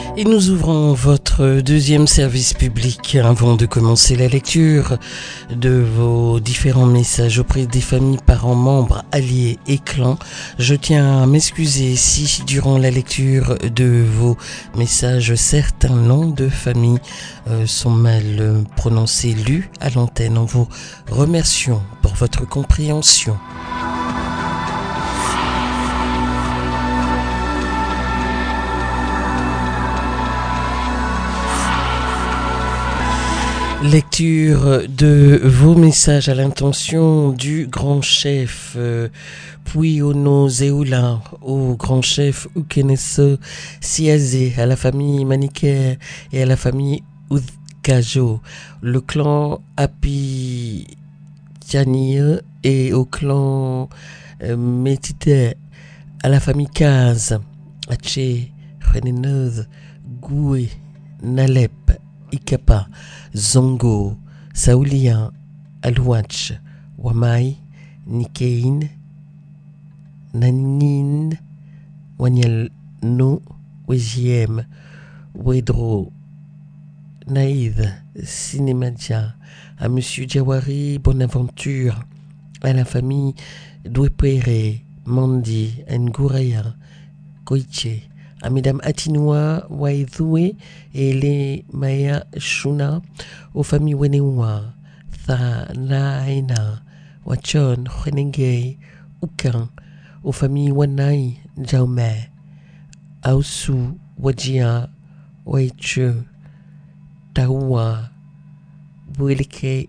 Et nous ouvrons votre deuxième service public avant de commencer la lecture de vos différents messages auprès des familles, parents, membres, alliés et clans. Je tiens à m'excuser si durant la lecture de vos messages certains noms de famille sont mal prononcés, lus à l'antenne. En vous remercions pour votre compréhension. Lecture de vos messages à l'intention du grand chef Puyono Zeoula, au grand chef Ukeneso Siazé, à la famille Maniker et à la famille Udkajo, le clan Api Tianir et au clan Métité, à la famille Kaz, Haché, Reneneuve, Goué, Nalep, Ikapa, Zongo, Saoulia, Alouach, Wamai, Nikein, Nanin, Wanyal No, Wejiem, Wedro, Naïd, Cinémadia, à Monsieur Diawari Bonaventure, à la famille Douépéré, Mandi, Ngouraya, Koiche, à Mesdames Atinoa, Waidoué et les Maya Shuna, aux familles Wenewa, Thanaina, Wachon, Renengay, Oukan, aux familles Wanai, Jaume, Aosu, Wajia, Waiche, Taoua, Boueleke